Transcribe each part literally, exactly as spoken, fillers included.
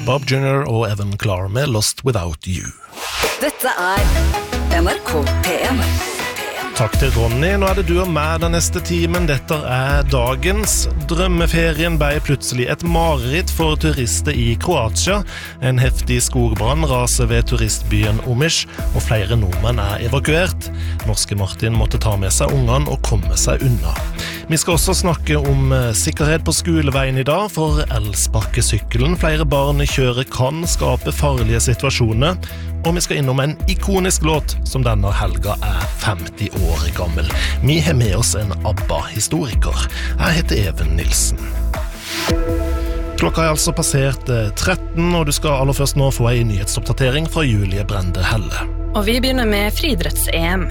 Bob junior og Evan Clark med Lost Without You. Dette er N R K P en. Takk til Ronny, nå er det du og meg den neste timen. Dette er dagens. Drømmeferien ble plutselig et mareritt for turister i Kroatia. En heftig skogbrann raser ved turistbyen Omiš, og flere nordmenn er evakuert. Norske Martin måtte ta med seg ungene og komme seg unna. Vi skal også snakke om sikkerhet på skoleveien i dag, for elsparkesykkelen flere barn kjører kan skape farlige situasjoner. Og vi skal innom en ikonisk låt som denne helga er femti år gammel. Vi har med oss en ABBA-historiker. Jeg heter Even Nilsen. Klokka er altså passert tretten, og du skal aller først nå få en nyhetsoppdatering fra Julie Brende Helle. Og vi begynner med friidretts-E M.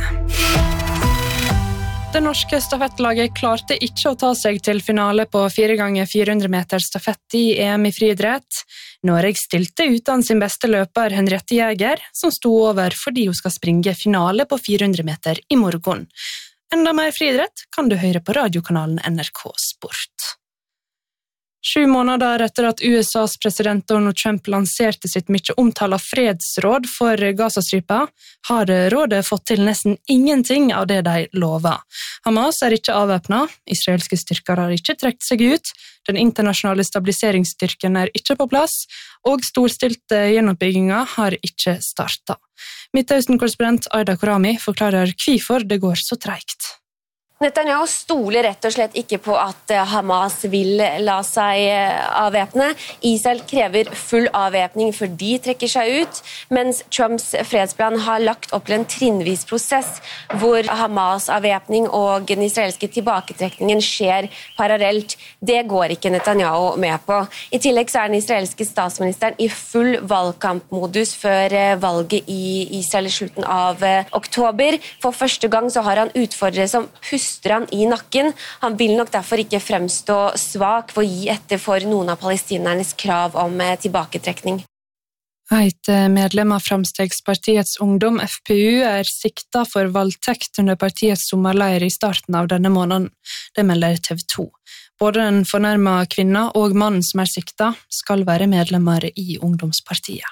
Det norske stafettlaget klarte ikke å ta seg til finale på fire ganger fire hundre meter stafett i E M i friidrett. Norge stilte uten sin beste løper Henriette Jäger, som sto over fordi hun skal springe finale på fire hundre meter i morgen. Enda mer friidrett kan du høre på radiokanalen N R K Sport. Sju måneder etter at U S A's president Donald Trump lanserte sitt mye omtala fredsråd for Gazastripa, har rådet fått til nesten ingenting av det de lover. Hamas er ikke avvæpnet, israelske styrker har ikke trekt seg ut, den internasjonale stabiliseringsstyrken er ikke på plass, og storstilte gjenoppbygginger har ikke startet. Midtøsten-korrespondent Aida Korami forklarer hvorfor det går så tregt. Netanyahu stoler rett og slett ikke på at Hamas vil la seg avvæpne. Israel krever full avvæpning for de trekker seg ut, mens Trumps fredsplan har lagt opp til en trinnvis prosess hvor Hamas avvæpning og den israelske tilbaketrekningen skjer parallelt. Det går ikke Netanyahu med på. I tillegg så er den israelske statsministeren i full valgkampmodus før valget i Israel i slutten av oktober. For første gang så har han utfordrere som puster han i nakken. Han vil nok derfor ikke fremstå svak for å gi etter for noen av palestinernes krav om tilbaketrekning. Et medlem av Framstegspartiets ungdom, F P U, er siktet for voldtekt under partiets sommerleir i starten av denne måneden. Det melder T V to. Både den fornærmede kvinna og mannen som er siktet skal være medlemmer i ungdomspartiet.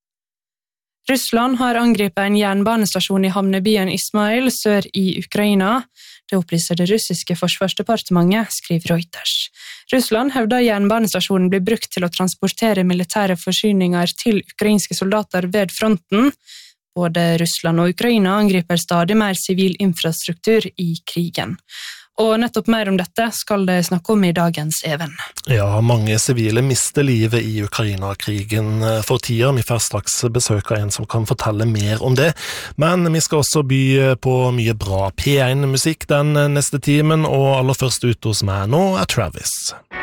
Russland har angrepet en jernbanestasjon i havnebyen Ismail sør i Ukraina. Det opplyser det russiske forsvarsdepartementet, skriver Reuters. Russland hevder jernbanestasjonen blir brukt til å transportere militære forsyninger til ukrainske soldater ved fronten. Både Russland og Ukraina angriper stadig mer sivil infrastruktur i krigen. Og nettopp mer om dette skal det snakke om i dagens Even. Ja, mange sivile mister livet i Ukraina-krigen for tida. Vi får straks besøk av en som kan fortelle mer om det. Men vi skal også by på mye bra P en-musikk den neste timen, og aller først ut hos meg nå er Travis.